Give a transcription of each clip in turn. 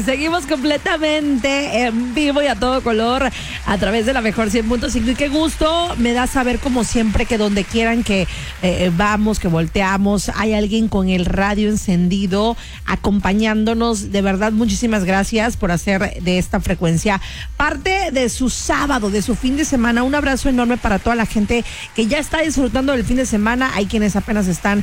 seguimos completamente en vivo y a todo color a través de la mejor 100.5 y qué gusto me da saber como siempre que donde quieran que vamos, que volteamos, hay alguien con el radio encendido acompañándonos. De verdad, muchísimas gracias por hacer de esta frecuencia parte de su sábado, de su fin de semana. Un abrazo enorme para toda la gente que ya está disfrutando del fin de semana. Hay quienes apenas están,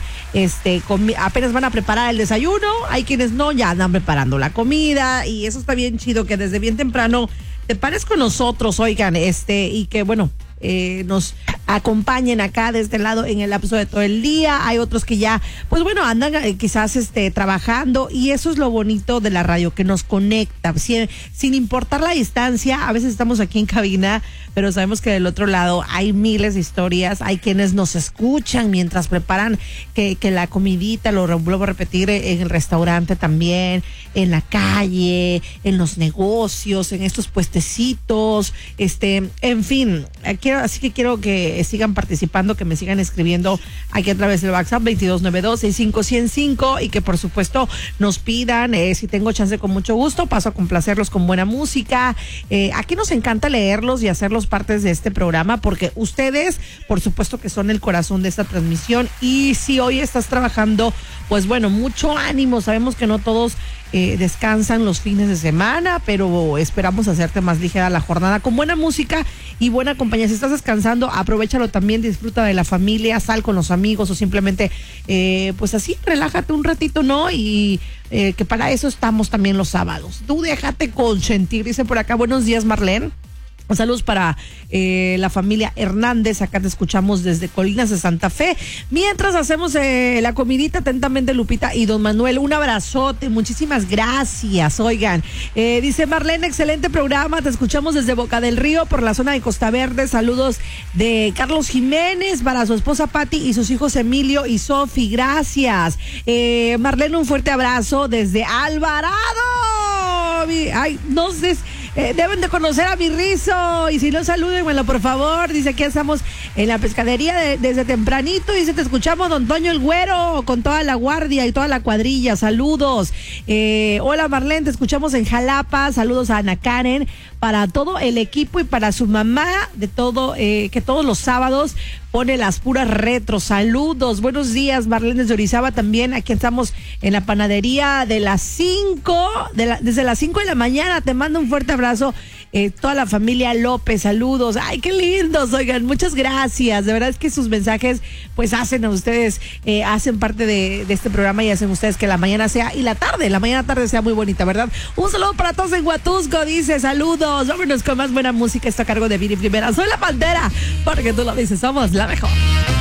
apenas van a preparar el desayuno, hay quienes no, ya andan preparando la comida y eso está bien chido que desde bien temprano te pares con nosotros, oigan, y que bueno, nos acompañen acá de este lado en el lapso de todo el día. Hay otros que ya, pues bueno, andan quizás trabajando y eso es lo bonito de la radio, que nos conecta, sin importar la distancia. A veces estamos aquí en cabina, pero sabemos que del otro lado hay miles de historias, hay quienes nos escuchan mientras preparan que la comidita, lo vuelvo a repetir, en el restaurante también, en la calle, en los negocios, en estos puestecitos, en fin, así que quiero que sigan participando, que me sigan escribiendo aquí a través del WhatsApp 2292-65105 y que por supuesto nos pidan, si tengo chance con mucho gusto, paso a complacerlos con buena música. Aquí nos encanta leerlos y hacerlos partes de este programa porque ustedes, por supuesto que son el corazón de esta transmisión y si hoy estás trabajando, pues bueno, mucho ánimo, sabemos que no todos descansan los fines de semana, pero esperamos hacerte más ligera la jornada con buena música y buena compañía. Si estás descansando, aprovéchalo también, disfruta de la familia, sal con los amigos o simplemente, pues así, relájate un ratito, ¿no? Y que para eso estamos también los sábados. Tú déjate consentir, dice por acá, buenos días, Marlene. Saludos para la familia Hernández, acá te escuchamos desde Colinas de Santa Fe. Mientras hacemos la comidita, atentamente Lupita y don Manuel, un abrazote, muchísimas gracias. Oigan, dice Marlene, excelente programa, te escuchamos desde Boca del Río por la zona de Costa Verde. Saludos de Carlos Jiménez para su esposa Patti y sus hijos Emilio y Sofi, gracias. Marlene, un fuerte abrazo desde Alvarado. Ay, no sé, deben de conocer a mi Rizo y si no, salúdenmelo por favor. Dice que estamos en la pescadería desde tempranito. Dice, te escuchamos don Toño el Güero con toda la guardia y toda la cuadrilla, saludos. Hola Marlene, te escuchamos en Jalapa. Saludos a Ana Karen, para todo el equipo y para su mamá, de todo, que todos los sábados pone las puras retro. Saludos, buenos días Marlene desde Orizaba también. Aquí estamos en la panadería de las 5, desde las 5 de la mañana. Te mando un fuerte abrazo, toda la familia López, saludos. Ay, qué lindos, oigan, muchas gracias. De verdad es que sus mensajes pues hacen a ustedes, hacen parte de este programa y hacen ustedes que la mañana sea, y la mañana tarde sea muy bonita, ¿verdad? Un saludo para todos en Huatusco, dice, saludos. Vámonos con más buena música, está a cargo de Viri Primera. Soy la Pantera, porque tú lo dices, somos la mejor.